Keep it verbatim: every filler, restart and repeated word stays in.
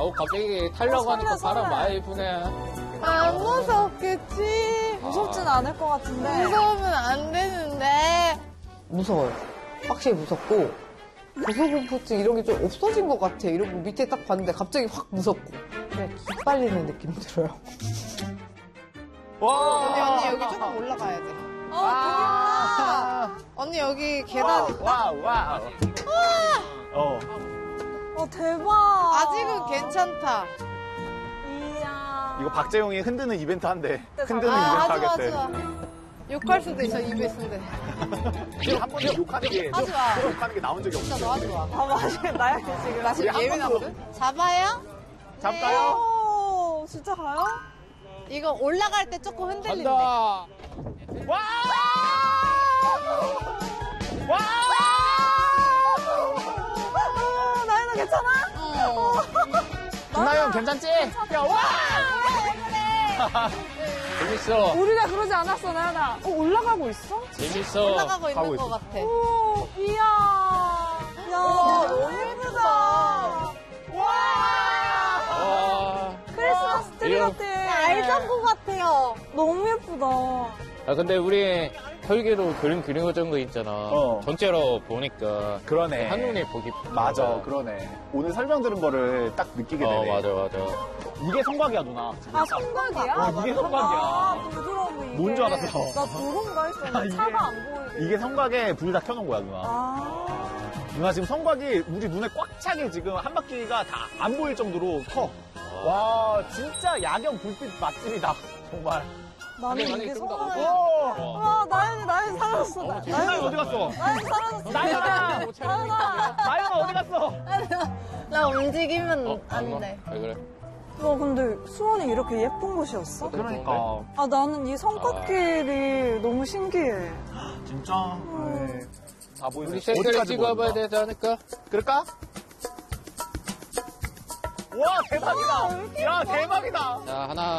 어, 갑자기 타려고 어, 하니까 설레, 바람 설레. 많이 부네. 안 무섭겠지. 무섭진 않을 것 같은데. 무서우면 안 되는데. 무서워요. 확실히 무섭고 고소공포증 이런 게 좀 없어진 것 같아. 이러고 밑에 딱 봤는데 갑자기 확 무섭고 그냥 기 빨리는 느낌 들어요. 언니, 언니 여기 조금 올라가야 돼. 어, 아~ 언니 여기 계단. 와우, 와우. 어. 어, 대박. 아직은 괜찮다. 이야. 이거 박재용이 흔드는 이벤트 한대. 흔드는 아, 이벤트 하지 마, 하겠대. 하지 마. 욕할 수도 있어, 입에 있는데. 한 번도 욕하는 게, 하지 마. 욕하는 게 나온 적이 진짜 없어. 너 하지 마. 아, 맛있겠다, 지금. 나 지금 우리 한 예민하거든? 잡아요? 잡까요? 오, 진짜 가요? 이거 올라갈 때 조금 흔들린대. 간다. 와! 와! 아, 나연아, 괜찮아? 어. 김나영 괜찮지? 야, 와! 재밌어. 우리가 그러지 않았어, 나연아. 어, 올라가고 있어? 재밌어. 올라가고 가고 있는 있어. 것 같아. 오, 이야. 야, 너무 예쁘다. 와. 크리스마스 트리 이거- 같아. 알장구 같아요. 너무 예쁘다. 아, 근데 우리 혈기로 그림 그리는 거 있잖아. 어. 전체로 보니까. 그러네. 한눈에 보기. 맞아, 그러네. 오늘 설명 들은 거를 딱 느끼게 어, 되네. 맞아, 맞아. 이게 성곽이야, 누나. 지금. 아, 성곽이야? 어, 이게 성곽이야. 아, 부드러운 거 이게. 뭔줄 알았어. 나 그런가 했었는데 아, 이게- 차가 안 보이게. 이게 성곽에 불 다 켜놓은 거야, 누나. 아. 누나 지금 성곽이 우리 눈에 꽉 차게 지금 한 바퀴가 다 안 보일 정도로 커. 와, 진짜 야경 불빛 맛집이다. 정말. 나는 아니, 이게 좀 더 성곽이야. 오! 아, 나연이, 나연이 사라졌어. 나, 나연이 어디 갔어? 나연이 사라졌어. 나연아! 나연아. 나연아 어디 갔어? 나 움직이면 어, 안 돼. 왜 그래? 와, 근데 수원이 이렇게 예쁜 곳이었어? 그러니까. 아, 나는 이 성곽길이 너무 신기해. 진짜? 네. 다 보이네. 우리 셀카를 찍어봐야 되지 않을까? 그럴까? 와, 대박이다. 야, 대박이다. 자, 하나.